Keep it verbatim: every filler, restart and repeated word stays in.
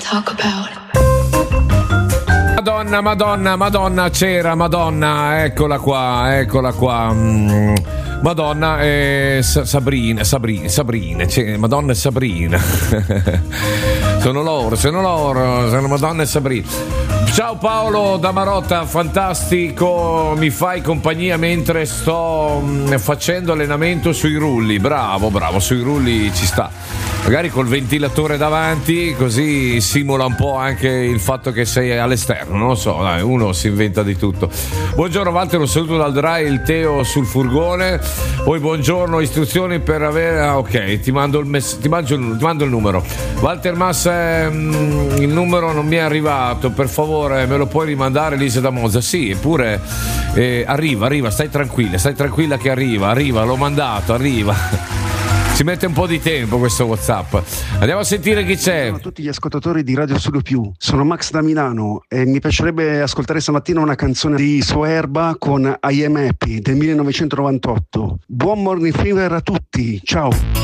talk about. Madonna, Madonna, Madonna, c'era, Madonna, eccola qua, eccola qua. Mm. Madonna e Sabrina, Sabrina, Sabrina, cioè, Madonna e Sabrina. Sono loro, sono loro, sono Madonna e Sabrina. Ciao Paolo da Marotta, fantastico, mi fai compagnia mentre sto mh, facendo allenamento sui rulli. Bravo, bravo, sui rulli ci sta. Magari col ventilatore davanti, così simula un po' anche il fatto che sei all'esterno, non lo so, dai, uno si inventa di tutto. Buongiorno Walter, un saluto dal Dry, il Teo sul furgone. Poi buongiorno, istruzioni per avere... Ah, ok, ti mando il, mess... ti mando il... ti mando il numero. Walter Massa, ehm, il numero non mi è arrivato, per favore me lo puoi rimandare, Lisa da Monza? Sì, eppure eh, arriva, arriva, stai tranquilla, stai tranquilla che arriva, arriva, l'ho mandato, arriva. Ci mette un po' di tempo questo WhatsApp. Andiamo a sentire chi c'è. Buongiorno a tutti gli ascoltatori di Radio Studio Più. Sono Max da Milano e mi piacerebbe ascoltare stamattina una canzone di Soerba con I Am Happy del millenovecentonovantotto. Buon morning fever a tutti. Ciao.